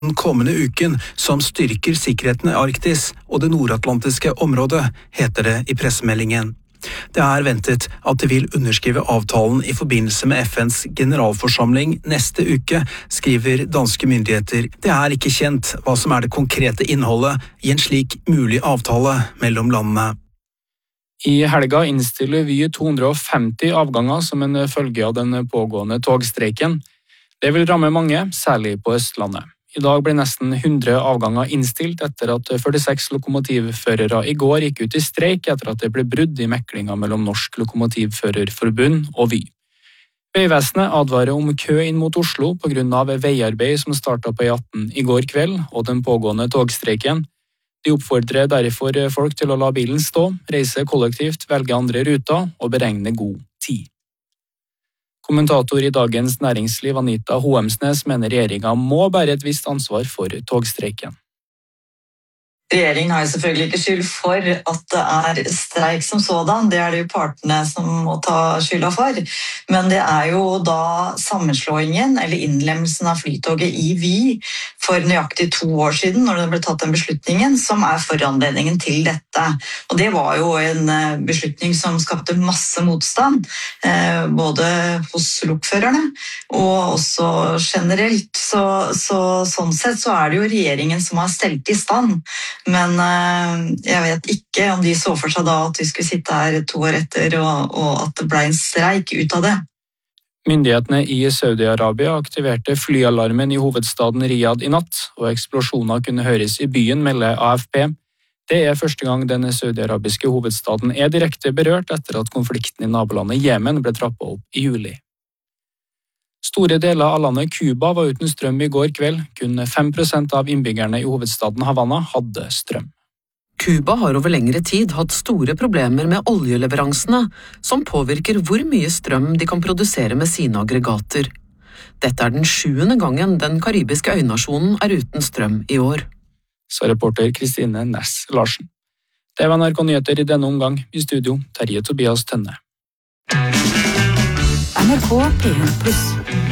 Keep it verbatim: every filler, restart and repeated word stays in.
den kommende uken som styrker sikkerheten i Arktis og det nordatlantiske området, heter det i pressemeldingen. Det er ventet at de vil underskrive avtalen i forbindelse med F N's generalforsamling neste uke, skriver danske myndigheter. Det er ikke kjent hva som er det konkrete innholdet i en slik mulig avtale mellom landene. I helga innstiller Vy to hundre og femti avganger som en følge av den pågående togstreiken. Det vil ramme mange, særlig på Østlandet. I dag ble nesten hundre avganger innstilt etter at førtiseks lokomotivførere i går gikk ut i streik etter at det ble brudd i meklinga mellom Norsk Lokomotivførerforbund og Vy. Veivesenet advarer om kø inn mot Oslo på grunn av veiarbeid som startet på E atten i går kveld og den pågående togstreiken. De oppfordrer derfor folk til å la bilen stå, reise kollektivt, velge andre ruter og beregne god tid. Kommentator i Dagens Næringsliv Anita Hoemsnes mener regjeringen må bære et visst ansvar for togstreiken. Regjeringen har jo selvfølgelig ikke skyld for at det er streik som sådan, det er det jo partene som må ta skylda for. Men det er jo da sammenslåingen eller innlemmelsen av flytoget i Vy for nøyaktig to år siden, når det ble tatt den beslutningen, som er foranledningen til dette. Og det var jo en beslutning som skapte masse motstand, både hos lokførerne og også generelt. Så, så sånn sett så er det jo regjeringen som har stelt i stand. Men jeg vet ikke om de så for seg da at vi skulle sitte her to år etter, og, og at det ble en streik ut av det. Myndighetene i Saudi-Arabia aktiverte flyalarmen i hovedstaden Riyadh i natt, og eksplosjoner kunne høres i byen, melder A F P. Det er første gang den saudi-arabiske hovedstaden er direkte berørt etter at konflikten i nabolandet Jemen ble trappet opp i juli. Store deler av landet Cuba var uten strøm i går kveld. Kun fem prosent av innbyggerne i hovedstaden Havana hadde strøm. Cuba har over lengre tid hatt store problemer med oljeleveransene, som påvirker hvor mye strøm de kan produsere med sine aggregater. Dette er den sjuende gangen den karibiske øynasjonen er uten strøm i år. Sa reporter Kristine Næss Larsen. Det var N R K Nyheter i denne omgang. I studio, Terje Tobias Tønne. N R K P en pluss.